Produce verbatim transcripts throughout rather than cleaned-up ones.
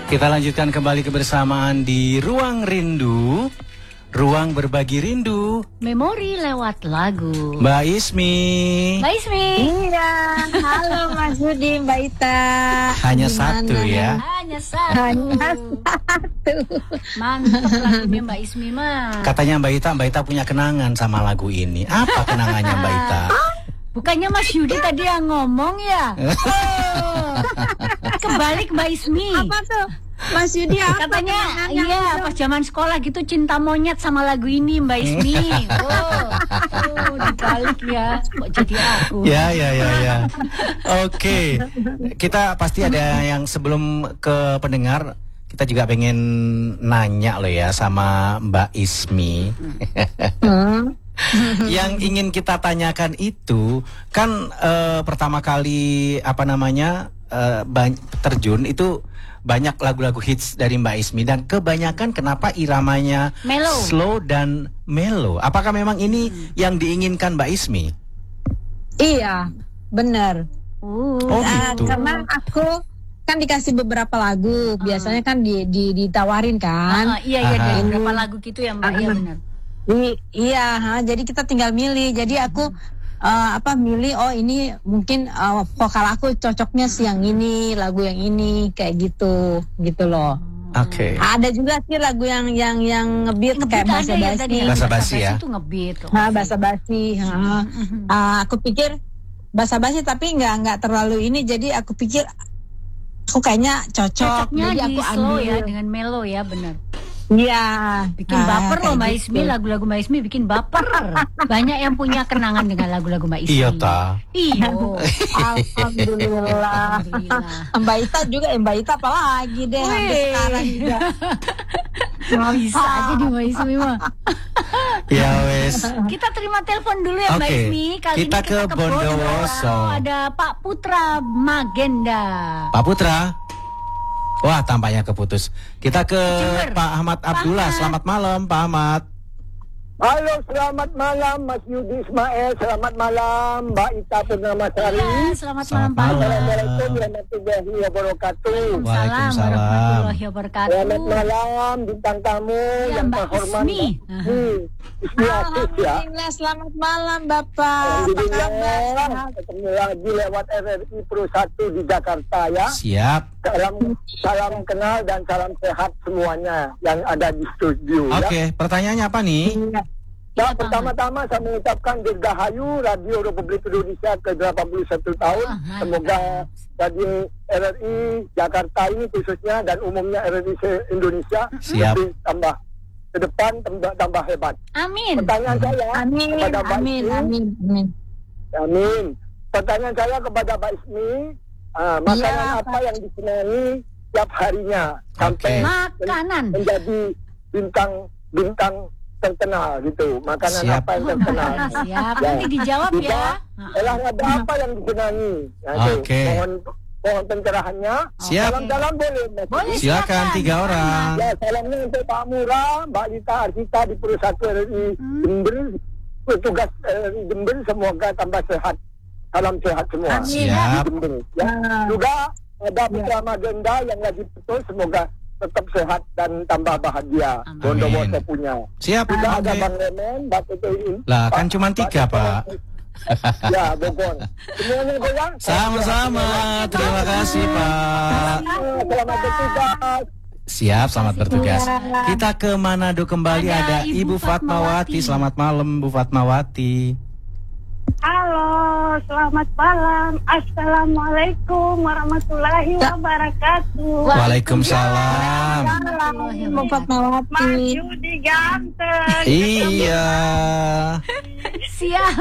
Kita lanjutkan kembali kebersamaan di Ruang Rindu, ruang berbagi rindu, memori lewat lagu. Mbak Ismi. Mbak Ismi. Iya, halo Mas Budi, Mbak Ita. Hanya Gimana? satu ya. Hanya satu. Hanya satu. Mantap lagunya Mbak Ismi mah. Katanya Mbak Ita, Mbak Ita punya kenangan sama lagu ini. Apa kenangannya Mbak Ita? Bukannya Mas Yudi tadi yang ngomong ya? Oh. Kebalik Mbak Ismi. Apa tuh? Mas Yudi apa? Katanya iya pas zaman sekolah gitu cinta monyet sama lagu ini Mbak Ismi. Oh, oh dibalik ya. Kok jadi aku? Ya ya ya ya. Oke. Kita pasti ada yang sebelum ke pendengar, kita juga pengen nanya loh ya sama Mbak Ismi. Hmm. Yang ingin kita tanyakan itu kan eh, pertama kali apa namanya eh, terjun itu banyak lagu-lagu hits dari Mbak Ismi, dan kebanyakan kenapa iramanya Melo. slow dan mellow. Apakah memang ini hmm. yang diinginkan Mbak Ismi? Iya, benar. Uh. Oh Uh, gitu. karena aku kan dikasih beberapa lagu, biasanya kan di, di ditawarin kan. Uh, uh, iya iya Aha. dari beberapa lagu gitu ya Mbak. Iya benar. I, iya, ha, jadi kita tinggal milih. Jadi aku uh, apa milih? Oh ini mungkin uh, vokal aku cocoknya sih yang ini, lagu yang ini, kayak gitu, gitu loh. Oke. Okay. Ada juga sih lagu yang yang yang ngebeat kayak bahasa ya, basi. Bahasa basi ya. Itu ngebeat. Nah, bahasa basi. Ha. Uh, aku pikir bahasa basi tapi nggak nggak terlalu ini. Jadi aku pikir aku kayaknya cocok. Cocoknya jadi di aku slow ambil. ya dengan mellow ya benar. Iya, Bikin nah, baper loh Mbak gitu. Ismi, lagu-lagu Mbak Ismi bikin baper. Banyak yang punya kenangan dengan lagu-lagu Mbak Ismi. Iya ta. Iya. Alhamdulillah. Mbak Ita juga, eh, Mbak Ita apalagi deh sampai sekarang juga. Bisa aja di Mbak Ismi mah. Ya wes. Kita terima telepon dulu ya Mbak Oke, Ismi. Kali kita ini ke Bondowoso. Ada Pak Putra Magenda. Pak Putra. Wah, tampaknya keputus. Kita ke Jember. Pak Ahmad Abdullah. Ahmad. Selamat malam, Pak Ahmad. Halo, selamat malam Mas Yudi Ismail, selamat malam Mbak Ita Purnamasari. Iya, selamat, Selamat malam Pak. malam. Assalamualaikum warahmatullahi wabarakatuh. Waalaikumsalam. warahmatullahi wabarakatuh. Selamat malam bintang tamu Ya, yang Mbak terhormat. Ismi. Hmm, Ismi Asis ya. Alhamdulillah, selamat malam Bapak. Apa kabar? Alhamdulillah, ketemu lagi lewat R R I Pro satu di Jakarta ya. Siap. Salam, salam kenal dan salam sehat semuanya yang ada di studio ya. Oke, pertanyaannya apa nih? Nah, pertama-tama saya mengucapkan dirgahayu Radio Republik Indonesia ke delapan puluh satu tahun. Wah, mantap. Semoga Radio R R I Jakarta ini khususnya dan umumnya R R I se-Indonesia Siap. lebih tambah ke depan tambah, tambah hebat. Amin. Pertanyaan saya Amin, kepada Mbak amin, Ismi. amin, amin. Amin. Pertanyaan saya kepada Mbak Ismi, uh, makanan Iya, apa yang disenangi tiap harinya Oke. sampai Makanan. menjadi bintang bintang terkenal gitu. Makanan Siap. apa yang terkenal? Siap. Ya. Nanti dijawab Juga, ya. olahraga apa yang disenangi? Nah, itu. Oke. Mohon mohon pencerahannya. Siap. Salam-salam boleh. Mas. Boleh. Silakan Silakan. tiga orang. Ya, salamnya untuk Pak Murah, Mbak Lita Arsita di Perusahaan R R I Hmm. Jember, petugas R R I Jember, semoga tambah sehat. Salam sehat semua. Amin. Di Siap. Jember, ya. Juga ada Putra Magenda yang lagi betul, semoga tetap sehat dan tambah bahagia. Amin. Bondowoso punya. Siap. Juga ada Oke. Bang Lemen, Mbak Tutuin. Lah, kan cuma tiga, Pak. Ya, Bogor. Semuanya goyang. Sama-sama. Terima kasih, Pak. Selamat bertugas. Siap, selamat bertugas. Kita ke Manado kembali, Ada ada Ibu Ibu Fatmawati. Fatmawati. Selamat malam, Bu Fatmawati. Halo, selamat malam. Assalamualaikum warahmatullahi wabarakatuh. Waalaikumsalam. Ibu Mas Fatmawati. Yudi ganteng. Iya. Siap.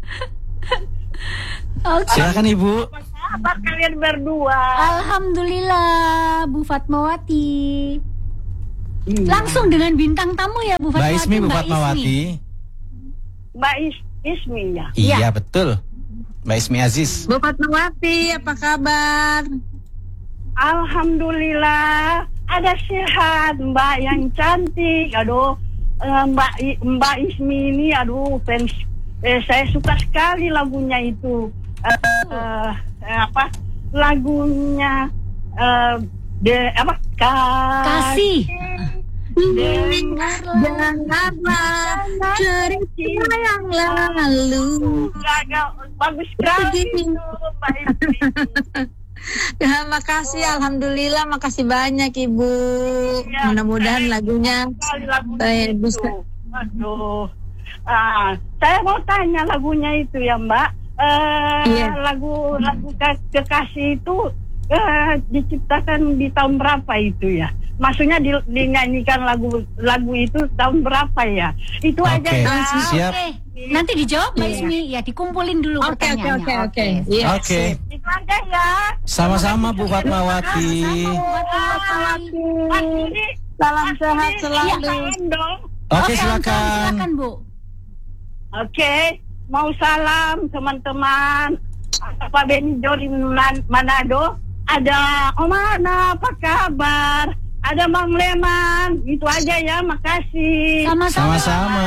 Oke. Silakan Ibu. Apa kalian berdua? Alhamdulillah Bu Fatmawati. Langsung dengan bintang tamu ya Bu Mbak Fatmawati. Ismi, Bu Mbak Fatmawati. Mbak Is- Ismi ya. Iya, betul. Mbak Ismi Aziz. Bu Fatmawati, apa kabar? Alhamdulillah. Ada sehat Mbak yang cantik. Aduh, eh, Mbak I- Mbak Ismi ini, aduh fans. Eh, saya suka sekali lagunya itu. Eh, eh, eh, apa? Lagunya. eh, De apa? Kasih. Dengarlah cerita yang lalu. Bagus sekali Begini. itu, Mbak Ismi. Ya, makasih, alhamdulillah, makasih banyak Ibu. Ya, Mudah-mudahan baik. lagunya Sekali lagunya saya itu. bisa. Aduh. Ah, saya mau tanya lagunya itu ya, Mbak. Eh, Iya. lagu lagu Ke- Kekasih itu eh, diciptakan di tahun berapa itu ya? Maksudnya di, dinyanyikan lagu lagu itu tahun berapa ya? Itu Oke. aja ya. Siap. Oke. Nanti dijawab Mbak Iya. Ismi. Ya dikumpulin dulu Oke, oke, pertanyaannya. oke, oke. Iya. Oke. Itu aja ya. Sama-sama Bu Fatmawati. Fatmawati. Mas Yudi, Salam Mas sehat Yudi, selalu. salam dong. Oke, salam, silakan. Silakan Bu. Oke, mau salam teman-teman. Pak Beni Jo di Man- Manado. Ada Om Ana, apa kabar? Ada Bang Leman. Itu aja ya, makasih. Sama-sama. Sama-sama.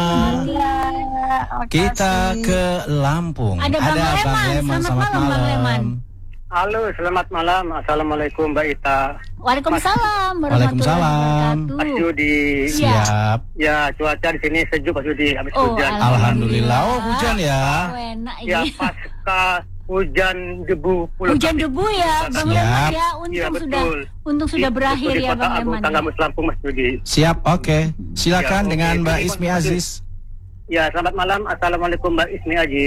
Kita ke Lampung. Ada Bang Leman. Selamat malam, Bang Leman. Halo, selamat malam. Assalamualaikum Mbak Ita. Waalaikumsalam warahmatullahi Waalaikumsalam. Mas wabarakatuh. Yudi. Siap. Ya, cuaca di sini sejuk Mas Yudi. Habis Oh, hujan. Alhamdulillah. Oh, hujan ya. Oh, enak Ya, ini. pasca hujan debu. pulau Hujan Kapit. debu ya, Bang Siap. Leman ya. Untung Iya, sudah betul. untung sudah Di- berakhir betul, di ya Kota Bang Agung, Leman. ya. Tanggamus Lampung Mas Yudi. Siap. Oke. Silakan Ya, oke. dengan Mbak Terima Ismi kasih. Aziz. Ya, selamat malam. Assalamualaikum Mbak Ismi Aji.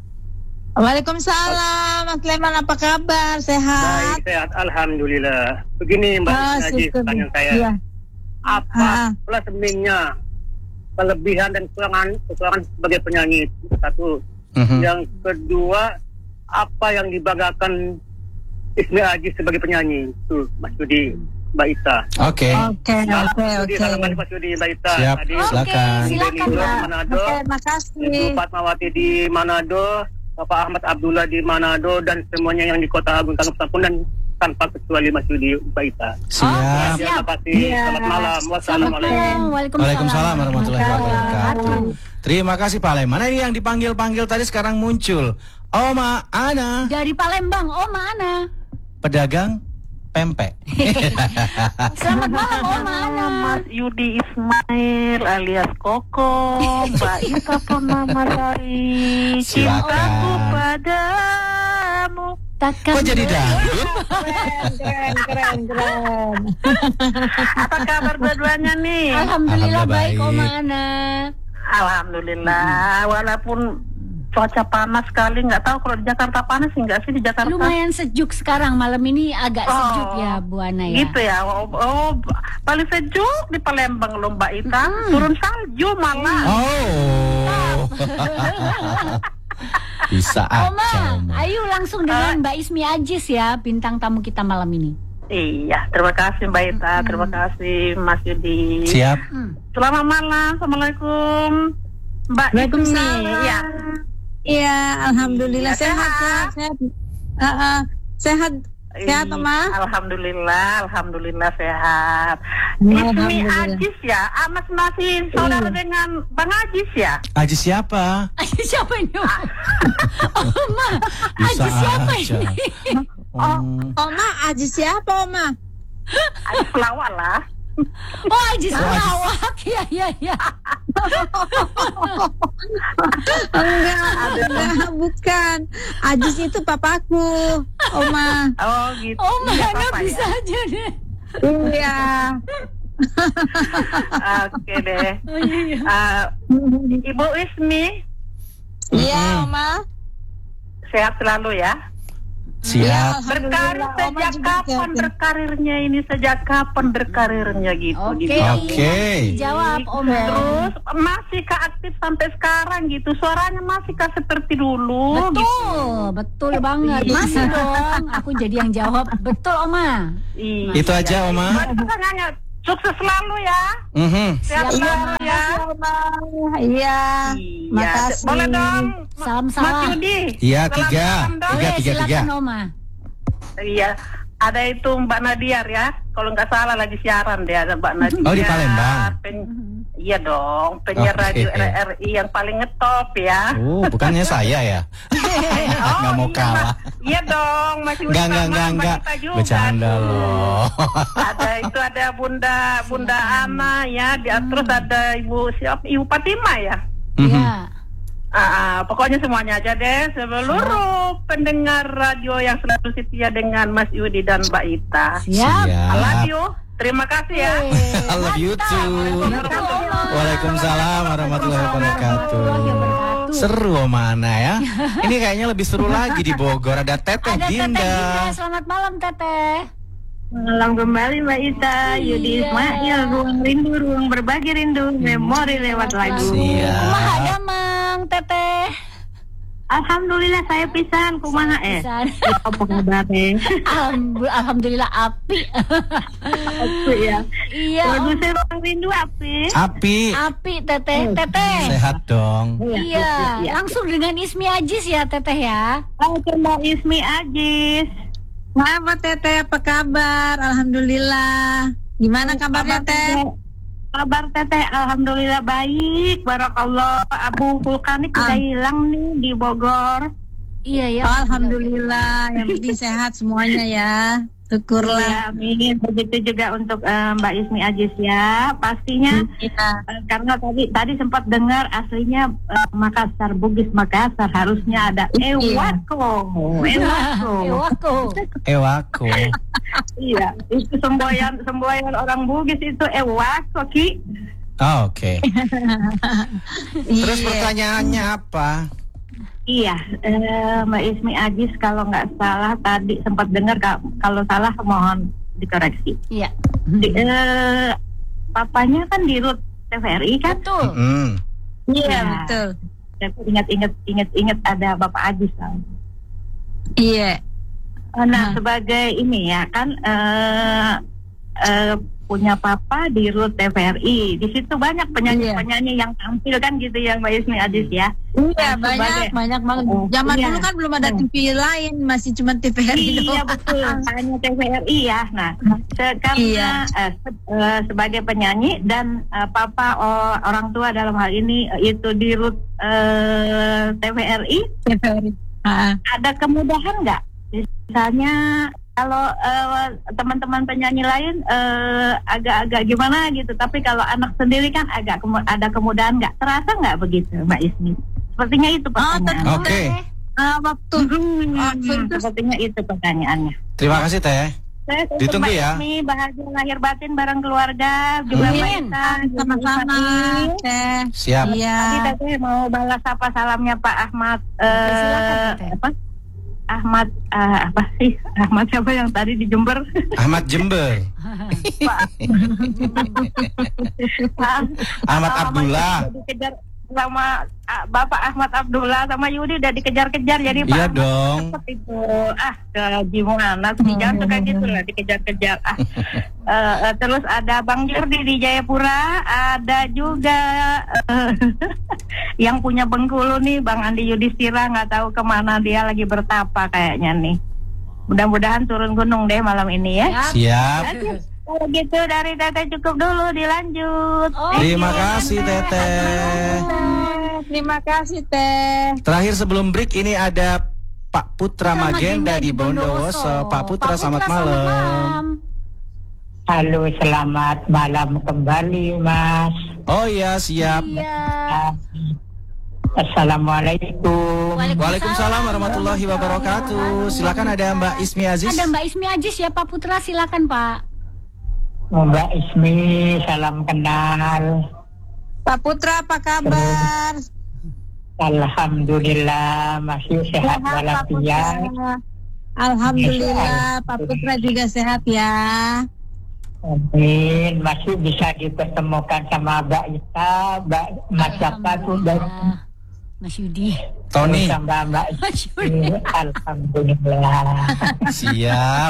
Waalaikumsalam, Mas Leman, apa kabar? Sehat? Baik, sehat. Alhamdulillah. Begini Mbak Ah, Ismi Aji, syukur. pertanyaan saya. Iya. Apa Ah. plus minusnya, kelebihan dan kekurangan kekurangan sebagai penyanyi? Satu. Mhm. Yang kedua, apa yang dibanggakan Ismi Aji sebagai penyanyi? Tuh, Mas Yudi, Mbak Ita. Oke. Oke, oke, Mas Yudi, oke. salam kali Mas Yudi, Mbak Ita. Siap. Tadi Oke, Silakan. silakan, Beni Jo Mbak. di Manado, Oke, Ibu makasih. Fatmawati di Manado, Bapak Ahmad Abdullah di Manado, dan semuanya yang di Kota Agung Tanggamus Lampung, dan tanpa kecuali Mas Yudi, Mbak Ita. Siap. Ya, Siap. terima kasih. Iya. Selamat malam. Wassalamualaikum. Waalaikumsalam. Waalaikumsalam warahmatullahi wabarakatuh. Terima kasih Pak Leman. Nah, ini yang dipanggil-panggil tadi sekarang muncul. Oma Ana, Dari Palembang, oh mana? pedagang pempek. Selamat malam, oh mana? Mas Yudi Ismail alias Koko, Mbak Ita Purnamasari, Silakan. cintaku padamu. Takkan Kok jadi dangdut? Keren, keren, keren, keren. Apa kabar dua-duanya nih? Alhamdulillah Alhamdulillah baik, baik. oh mana? Alhamdulillah, walaupun cuaca panas sekali, nggak tahu kalau di Jakarta panas sih nggak sih di Jakarta? Lumayan sejuk sekarang, malam ini agak Oh, sejuk ya Bu Ana ya. Gitu ya, oh, oh, paling sejuk di Palembang loh Mbak Ita, turun salju malah. Oh. Bisa aja. Oma, Oma. ayo langsung dengan Mbak Ismi Ajis ya, bintang tamu kita malam ini. Iya, terima kasih Mbak Ita, terima kasih Mas Yudi. Siap. Hmm. Selamat malam, Assalamualaikum Mbak Waalaikumsalam. Ismi. Ya, Iya, alhamdulillah Ya, sehat, sehat, sehat. sehat. Ah, ah. Sehat, sehat, Oma. Alhamdulillah, alhamdulillah sehat. Ismi Alhamdulillah. Ajis ya, Amas masih saudara dengan Bang Ajis ya? Ajis siapa? Ajis siapa ini? Oma, Bisa Ajis siapa aja. ini? Hmm. Oma, Aji siapa, Oma? Ajis pelawak lah. Oh, Ajis Oh, Ajis. pelawak. Ya, ya, ya. Enggak, enggak, bukan. Ajis itu papaku, Oma. Oh gitu. Oh, Iya, mana Papa, bisa ya? aja deh. Iya. Oke deh. Oh, iya, iya. Ah, Ibu Ismi, Iya, Oma. sehat selalu ya. Siap. Berkarir Alhamdulillah, Oma sejak juga kapan sehat. berkarirnya ini? Sejak kapan berkarirnya gitu? Oke. di Oke. Dijawab, Oma. Terus masihkah aktif sampai sekarang gitu? Suaranya masihkah seperti dulu? Betul, Gitu? betul banget. Masih dong. Aku jadi yang jawab. Betul, Oma. Iya. Itu aja, Oma. Buat pertanyaannya, sukses selalu ya. Mhm. Sehat Siap, selalu ya. Oma. Iya. Iya. Makasih. Boleh dong, Salam-salam. Mas Yudi. Iya, Salam tiga. salam dong. Tiga, Oke, tiga, tiga. silakan, Oma. Iya. Ada itu Mbak Nadiar ya. Kalau nggak salah lagi siaran deh, ada Mbak Nadiar. Oh, di Palembang. Pen- Iya dong, penyiar Oke. radio R R I yang paling ngetop ya. Oh, bukannya saya ya? Nggak mau iya, kalah. Mas. Iya dong, masih Enggak, utama enggak, enggak, sama enggak. kita juga Bercanda tuh. loh. Ada itu ada Bunda Bunda Ana ya, di, terus ada Ibu siapa? Ibu Fatima ya. Mhm. Iya. Ah, ah, pokoknya semuanya aja deh, seluruh pendengar radio yang selalu setia dengan Mas Yudi dan Mbak Ita. Siap. I love Siap. you. Terima kasih ya. I love you too. Waalaikumsalam warahmatullahi wabarakatuh. Seru mana ya? Ini kayaknya lebih seru lagi di Bogor. Ada Teteh Ada Teteh Dinda. Dinda. Selamat malam Teteh. Malam kembali Mbak Ita, Yudi Iya. Ismail, ruang rindu, ruang berbagi rindu, memori lewat lagu. Siap. Kumaha damang Teteh. Alhamdulillah saya pisan, kumaha eh. Pisan. Apa kabar eh? Alhamdulillah, Alhamdulillah api. Api ya. Iya. Om. Produser ruang rindu api. Api. Api Teteh, Teteh. Sehat dong. Iya, langsung dengan Ismi Ajis ya Teteh ya. Oke Mbak Ismi Ajis. Apa Teteh, apa kabar? Alhamdulillah. Gimana kabarnya Teh? Kabar Teteh, alhamdulillah baik. Barakallah. Abu vulkanik udah hilang nih di Bogor. Iya ya. Alhamdulillah, yang penting sehat semuanya ya. Syukurlah. Ya, amin. Begitu juga untuk eh, Mbak Ismi Ajis ya. Pastinya Iya. eh, karena tadi tadi sempat dengar aslinya eh, Makassar, Bugis Makassar, harusnya ada Ewako. Ewako. Ewako. Ewako. Iya, itu semboyan semboyan orang Bugis itu Ewako Ki. Oh, oke. Terus Iya. pertanyaannya apa? Iya, eh, Mbak Ismi Ajis kalau nggak salah tadi sempat dengar ka- kalau salah mohon dikoreksi. Iya. Di, eh, papanya kan di Rut T V R I kan? Betul. Hmm. Iya, betul. Aku ingat-ingat ingat-ingat ada Bapak Ajis lah. Iya. Eh, Nah, Nah. sebagai ini ya kan eh, eh, punya papa di Rut T V R I. Di situ banyak penyanyi-penyanyi yang tampil kan gitu ya Mbak Ismi Ajis ya. Iya, Nah, banyak, sebagai- banyak banget. Oh, Zaman iya. dulu kan belum ada T V lain, masih cuma T V R I Iya doang. betul, hanya T V R I ya. Nah, se- karena Iya. eh, se- eh, sebagai penyanyi dan eh, papa oh, orang tua dalam hal ini eh, itu di Rut eh, T V R I, T V R I. Ah, ada kemudahan nggak? Misalnya kalau eh, teman-teman penyanyi lain eh, agak-agak gimana gitu, tapi kalau anak sendiri kan agak kemu- ada kemudahan nggak? Terasa nggak begitu, Mbak Ismi? Sepertinya itu Oh, pertanyaan. tentu Oke. Teh. Ah, waktu Hmm, waktu itu sepertinya itu pertanyaannya. Terima kasih Teh. Saya untuk Ditunggu Mbak ya. Ismi bahagia lahir batin bareng keluarga juga Mbak Amin. Ita, sama-sama Teh. Siap. Iya. Tadi Teteh mau balas apa salamnya Pak Ahmad eh, silakan, Teteh. apa? Ahmad eh, apa sih? Ahmad siapa yang tadi di Jember? Ahmad Jember. Ahmad Sama Abdullah. Yudi dikejar sama ah, Bapak Ahmad Abdullah sama Yudi udah dikejar-kejar jadi Pak Iya Ahmad dong. cepet itu ah ke gimana sih jangan suka gitu lah dikejar-kejar ah. Eh, eh, terus ada Bang Jordi di Jayapura, ada juga eh, yang punya Bengkulu nih Bang Andi Yudhistira, nggak tahu kemana dia lagi bertapa kayaknya nih. Mudah-mudahan turun gunung deh malam ini ya. Siap. Oke, kalau gitu dari Teteh cukup dulu, dilanjut. Oh, Terima kasih Teteh. Terima kasih Teh. Terakhir sebelum break ini ada Pak Putra Magenda di Bondowoso. Pak Putra, selamat malam. Halo, selamat malam kembali, Mas. Oh iya, siap. Iya. Assalamualaikum. Waalaikumsalam warahmatullahi wabarakatuh. Silakan ada Mbak Ismi Aziz. Ada Mbak Ismi Ajis ya Pak Putra, silakan Pak. Mbak Ismi, salam kenal. Pak Putra apa kabar? Alhamdulillah masih sehat Pak walafiat. Putra. Alhamdulillah Pak Putra juga sehat ya. Amin. Masih bisa dipertemukan sama Mbak Ita, Mbak Mas Jaka tuh dan Alhamdulillah. Mas Yudi. Tony. sama Mbak Mas Ismi. Yudi. Alhamdulillah. Siap.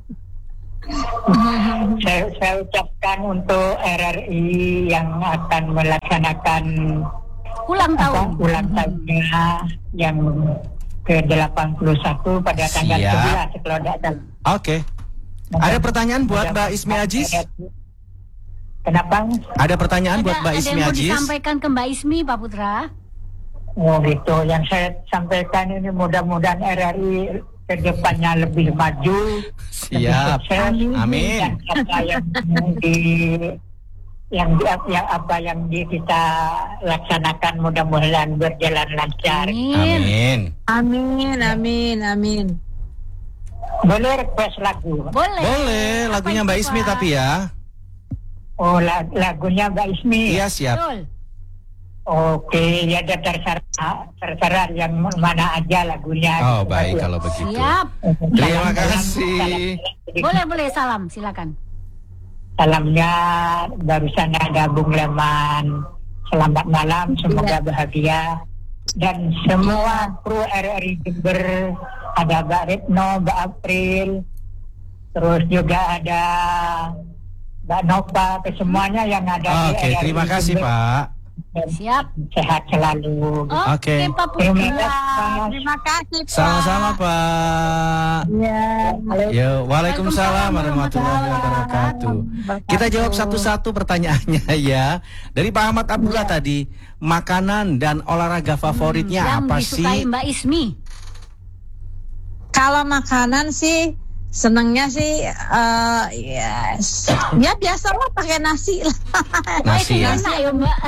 saya, saya ucapkan untuk R R I yang akan melaksanakan Ulang apa, tahun. ulang tahunnya yang ke delapan puluh satu pada tanggal Siap. sebelas kalau tidak salah. Oke. Ada pertanyaan buat Mbak Ismi Aziz? Kenapa? Ada pertanyaan buat Mbak ada Ismi yang mau Aziz? disampaikan ke Mbak Ismi, Pak Putra? Oh gitu. Yang saya sampaikan ini mudah-mudahan R R I ke depannya lebih maju. Siap. Lebih sukses. Amin. Dan apa yang di yang, yang apa yang di, kita laksanakan mudah-mudahan berjalan lancar. Amin. Amin. Amin, amin, amin. Boleh request lagu? Boleh. Boleh, lagunya Apa Mbak itu, Ismi Pak? tapi ya. Oh, la- lagunya Mbak Ismi. Iya, siap. Betul. Oke, ya ada terserah, terserah yang mana aja lagunya. Oh, gitu. baik kalau begitu. Siap. Terima Salam- kasih. salam- Boleh, boleh. Salam, silakan. Salamnya barusan ada Bung Leman. Selamat malam, semoga bahagia. Dan semua kru R R I Jember, ada Mbak Retno, Mbak April, terus juga ada Mbak Nova, ke semuanya yang ada di Oke, R R I terima kasih Jember. Pak. Siap. Sehat selalu. Oke, Oke. Pak Terima Putra. kasih. Terima kasih, Pak. Sama-sama Pak. Ya. Yo, waalaikumsalam warahmatullahi wabarakatuh. Kita jawab satu-satu pertanyaannya ya. Dari Pak Ahmad Abdullah tadi, makanan dan olahraga favoritnya Yang apa disukai sih? Mbak Ismi. Kalau makanan sih senengnya sih eh ya, s- ya biasa lah pakai nasi lah. Nasi ya. Enak ya Mbak.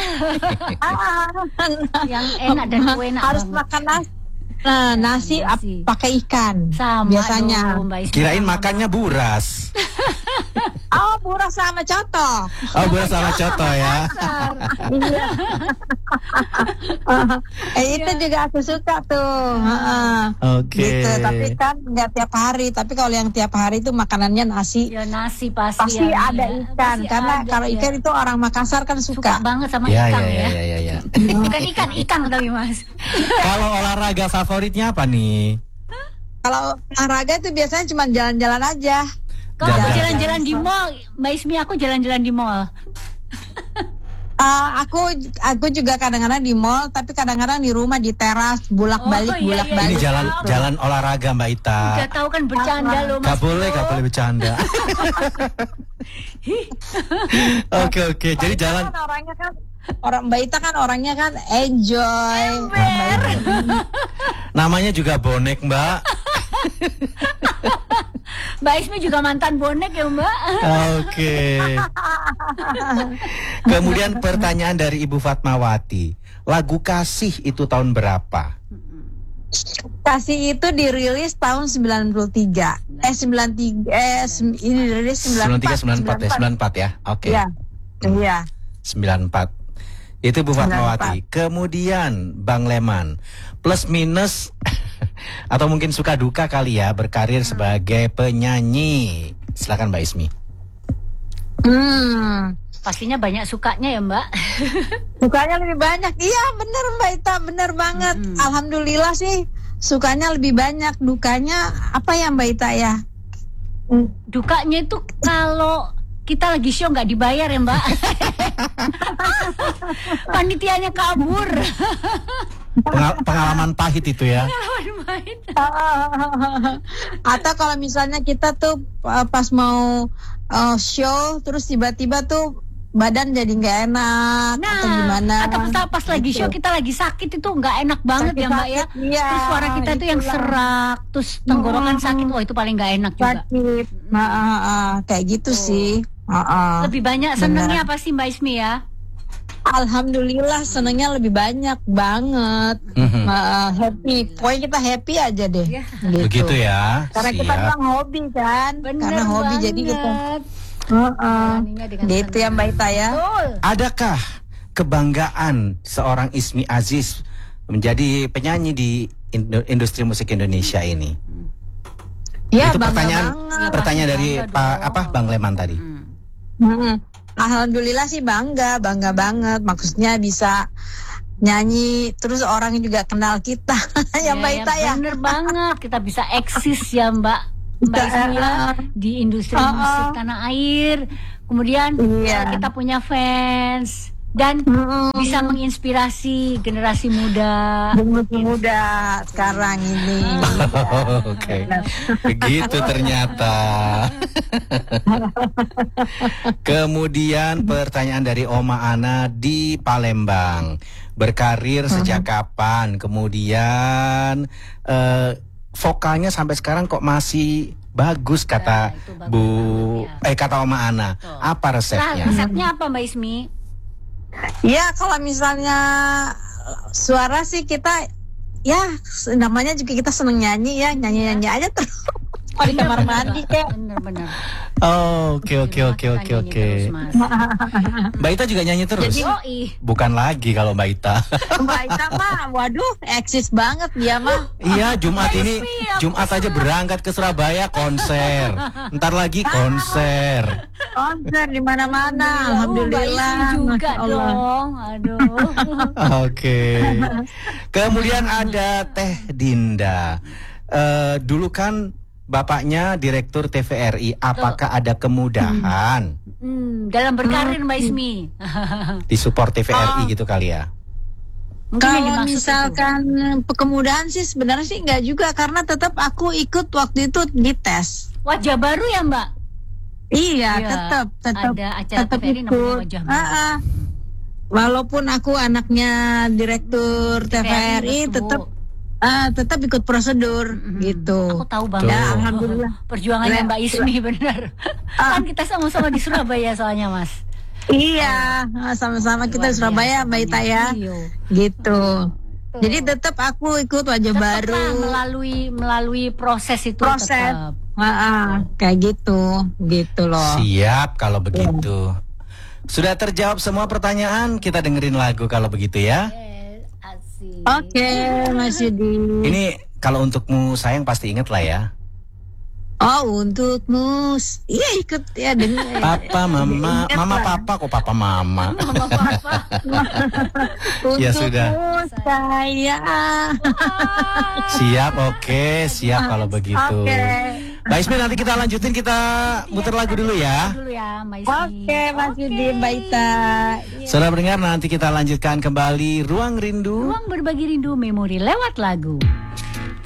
Yang enak dan kue enak Harus banget. makan nasi. Nah, nasi ap- Nasi. pakai ikan Sama biasanya. dong, Mbak Ismi. Kirain Sama. makannya buras. Oh, buras sama coto. Oh, buras sama coto ya. Iya. eh, itu juga aku suka tuh. Heeh. Oke. Gitu, tapi kan nggak tiap hari. Tapi kalau yang tiap hari itu makanannya nasi. Ya nasi pasti. Pasti ya, ada ya. ikan, Pasti karena ada, kalau ya. ikan itu orang Makassar kan suka suka. banget sama Ya, ikan ya, ya. ya, ya, ya. Bukan ikan, ikan tapi Mas. Kalau olahraga favoritnya apa nih? Kalau olahraga itu biasanya cuma jalan-jalan aja. Kalau Jalan. jalan-jalan di mall, Mbak Ismi aku jalan-jalan di mall. Eh, aku aku juga kadang-kadang di mall, tapi kadang-kadang di rumah di teras bolak-balik Oh, iya, bolak-balik. Ini jalan jalan olahraga Mbak Ita. Gak tahu kan bercanda loh Mas. Gak boleh, Bro. gak boleh bercanda. Oke oke, jadi jalan. Kan orangnya kan orang Mbak Ita kan orangnya kan enjoy. Namanya juga bonek Mbak. Mbak Ismi juga mantan bonek ya Mbak. Oke. Kemudian pertanyaan dari Ibu Fatmawati. Lagu Kasih itu tahun berapa? Kasih itu dirilis tahun sembilan puluh tiga. Eh sembilan puluh tiga eh sem- ini dirilis sembilan puluh empat. sembilan tiga sembilan empat ya, sembilan empat ya. Oke. Iya. Iya. sembilan empat. Itu Bu Fatmawati. Kemudian Bang Leman, plus minus atau mungkin suka duka kali ya berkarir sebagai penyanyi. Silakan Mbak Ismi. Hmm. Pastinya banyak sukanya ya Mbak. Sukanya lebih banyak. Iya, bener Mbak Ita, bener banget. Alhamdulillah sih sukanya lebih banyak. Dukanya apa ya Mbak Ita ya? Dukanya itu kalau kita lagi show nggak dibayar ya Mbak. Panitianya kabur. Pengal- pengalaman pahit itu ya. Atau kalau misalnya kita tuh uh, pas mau uh, show terus tiba-tiba tuh badan jadi nggak enak Nah, atau gimana? atau pas, pas lagi show kita lagi sakit itu nggak enak banget ya Mbak ya. Sakit-sakit, iya, Terus suara kita tuh yang itulah. serak, terus tenggorokan Hmm. sakit, wah itu paling nggak enak juga. Sakit. Nah, uh, uh, kayak gitu sih. Uh, uh. Lebih banyak senengnya apa sih Mbak Ismi ya? Alhamdulillah senengnya lebih banyak banget. Mhm. Uh, happy. Pokoknya kita happy aja deh. Ya. Gitu. Begitu ya. Karena kita Siap. memang hobi kan. Bener Karena hobi banget. jadi kita. Uh-uh. Jalaninya dengan Gitu ya senang. Mbak Ita ya. Betul. Adakah kebanggaan seorang Ismi Aziz menjadi penyanyi di indo- industri musik Indonesia ini? Ya, Itu bangga pertanyaan banget. pertanyaan dari Bangga Pak dong. apa Bang Leman tadi. Mm-mm. Alhamdulillah sih bangga, bangga banget. Maksudnya bisa nyanyi, terus orang juga kenal kita. ya Mbak Ita ya. Bener banget, kita bisa eksis ya Mbak. Mbak Ismi ya, di industri Uh-uh. musik tanah air. Kemudian Iya. kita punya fans. dan Mm-mm. bisa menginspirasi generasi muda. Generasi muda sekarang ini. Oke, begitu ternyata. Kemudian pertanyaan dari Oma Ana di Palembang. Berkarir sejak kapan? Kemudian eh, vokalnya sampai sekarang kok masih bagus kata Nah, itu bagus Bu banget, ya. eh kata Oma Ana. Betul. Apa Nah, resepnya? resepnya apa Mbak Ismi? Ya kalau misalnya suara sih kita ya namanya juga kita seneng nyanyi ya nyanyi-nyanyi aja terus. Oh, di kamar mandi kayak. Bener-bener. Oh, oke oke oke oke oke. Mbak Ita juga nyanyi terus? Yoi. Bukan lagi kalau Mbak Ita. Mbak Ita mah, waduh, eksis banget dia mah. Iya, Jumat ini Iya, Jumat aja berangkat ke Surabaya konser. Ntar lagi konser. Konser di mana-mana, Oh, Mbak alhamdulillah. Ismi juga Masya Allah. dong. Aduh. Oke. Kemudian ada Teh Dinda. Eh, dulu kan bapaknya direktur T V R I. Apakah ada kemudahan Hmm, dalam berkarir Mbak Ismi. di support T V R I gitu kali ya? Mungkin yang Kalau dimaksud misalkan kemudahan sih sebenarnya sih enggak juga karena tetap aku ikut waktu itu dites. itu. Wajah baru ya Mbak? Iya, Iya, tetap tetap ada acara tetap T V R I namanya ikut. Wajah Baru. Ah, ah. Walaupun aku anaknya direktur T V R I betul. tetap ah, tetap ikut prosedur Mm-mm. gitu. Aku tahu banget. Ya, alhamdulillah. Perjuangannya Le- Mbak Ismi benar. Ah. Kan kita sama-sama di Surabaya soalnya Mas. Iya, sama-sama kita Luar di Surabaya, biasa. Mbak Ita ya. Iya. Gitu. Jadi tetap aku ikut wajah Tetap baru. lah melalui melalui proses itu Proses. tetap. Ah, ah, kayak gitu, gitu loh. Siap kalau begitu. Sudah terjawab semua pertanyaan, kita dengerin lagu kalau begitu ya. Yes, asik. Oke, Mas Yudi. Ini kalau untukmu sayang pasti inget lah ya. Oh, untukmu. Iya, ikut ya dengar. Papa, mama, Ingat mama, lah. papa, kok papa, mama. Mama papa. Ya sudah. Untukmu saya. Siap, oke, siap kalau begitu. Oke. Mbak Ismi nanti kita lanjutin, kita muter lagu dulu ya. Dulu ya Mbak Ismi. Oke, Mas Yudi, Mbak Ita. Saudara pendengar, nanti kita lanjutkan kembali Ruang Rindu. Ruang berbagi rindu memori lewat lagu.